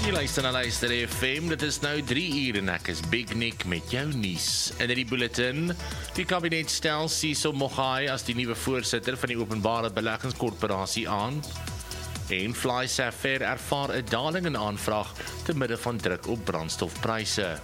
Jy luister na Luister FM, dit is nou 3 uur en ek is Big Nick met jou nuus. In die bulletin, die kabinet stel Cecil Mogai as die nuwe voorsitter van die openbare beleggingskorporasie aan. En Fly Safair ervaar 'n daling in aanvraag te midde van druk op brandstofpryse.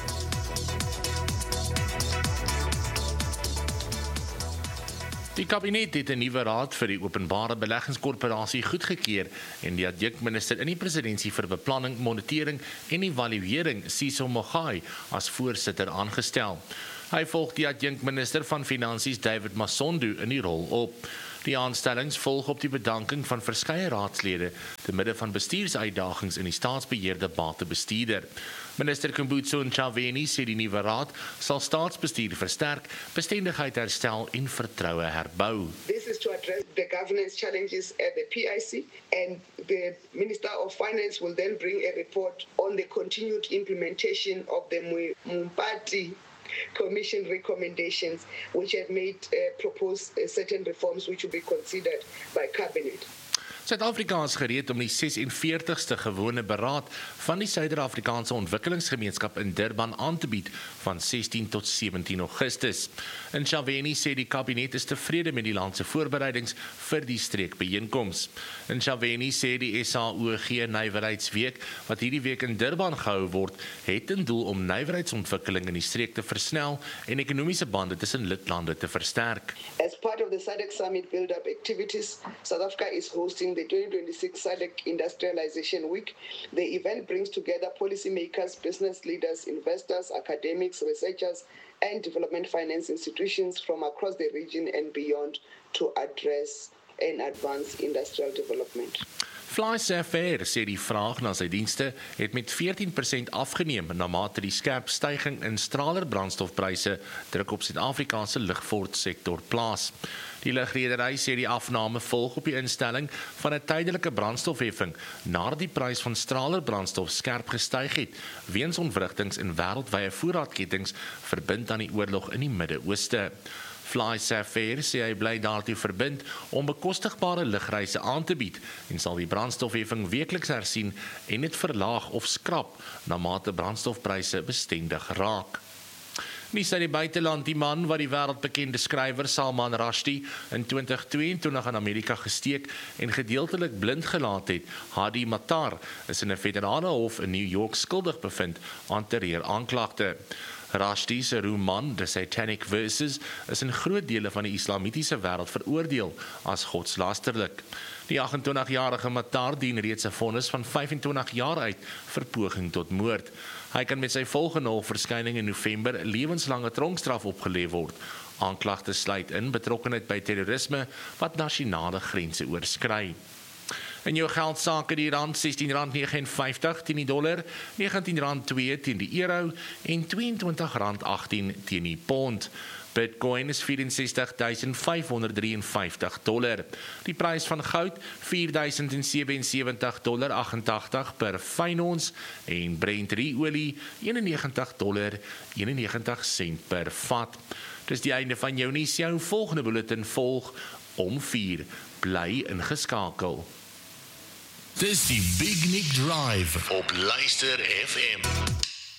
Die kabinet het 'n nuwe raad vir die openbare beleggingskorporasie goedgekeur en die adjunkminister in die presidentskap vir beplanning, monitering en evaluering, Cecil Mogai, as voorsitter aangestel. Hy volg die adjunkminister van Finansies, David Masondo, in die rol op. Die aanstellings volg op die bedanking van verskeie raadslede te midde van bestuursuitdagings in die staatsbeheerde batebestuurder. Minister Kumbutso Ntshavheni sê die nuwe raad sal staatsbestuur versterk, bestendigheid herstel en vertroue herbou. This is to address the governance challenges at the PIC, and the Minister of Finance will then bring a report on the continued implementation of the Mumpati Commission recommendations, which have made proposed certain reforms which will be considered by Cabinet. Suid-Afrika is gereed om die 46ste gewone beraad van die Suider-Afrikaanse Ontwikkelingsgemeenskap in Durban aan te bied van 16 tot 17 Augustus. Ntshavheni sê die kabinet is tevrede met die land se voorbereidings vir die streekbijeenkoms. Ntshavheni sê die SAOG Nywerheidsweek wat hierdie week in Durban gehou word, het 'n doel om nywerheidsontwikkeling in die streek te versnel en ekonomiese bande tussen lidlande te versterk. As part of the SADC Summit build-up activities, South Africa is hosting the 2026 SADC Industrialization Week. The event brings together policymakers, business leaders, investors, academics, researchers, and development finance institutions from across the region and beyond to address and advance industrial development. Fly Safair sê die vraag na sy dienste het met 14% afgeneem na mate die skerp styging in stralerbrandstofpryse druk op Suid-Afrika se lugvaartsektor plaas. Die lugredery sê die afname volg op die instelling van 'n tydelike brandstofheffing nadat die prys van stralerbrandstof skerp gestyg het weens ontwrigtings in wêreldwye voorraadketings verbind aan die oorlog in die Midde-Ooste. Fly Safair sê hy bly daartoe verbind om bekostigbare lugreise aan te bied en sal die brandstofheffing weekliks hersien en dit verlaag of skrap na mate brandstofpryse bestendig raak. Nuus uit die buiteland, die man wat die wêreldbekende skrywer Salman Rushdie in 2022 in Amerika gesteek en gedeeltelik blind gelaat het, Hadi Matar, is in 'n federale hof in New York skuldig bevind aan terreuraanklagte. Rushdie se roman The Satanic Verses is in groot dele van die islamitiese wêreld veroordeel as godslasterlik. Die 28-jarige Matar dien reeds 'n vonnis van 25 jaar uit vir poging tot moord. Hy kan met sy volgende hofverskyning in November lewenslange tronkstraf opgelê word. Aanklagte sluit in betrokkenheid by terrorisme wat nasionale grense oorskry. In jou geldsake die rand R16.59 teen die dollar, R19.2 teen die euro en R22.18 teen die pond. Bitcoin is $64,553. Die prys van goud $4,077,88 per fyn ons en Brent olie $91,91 per vat. Dis die einde van jou nuus. Jou volgende bulletin volg om 4. Bly ingeskakel. Dis die Big Nick Drive op Luister FM.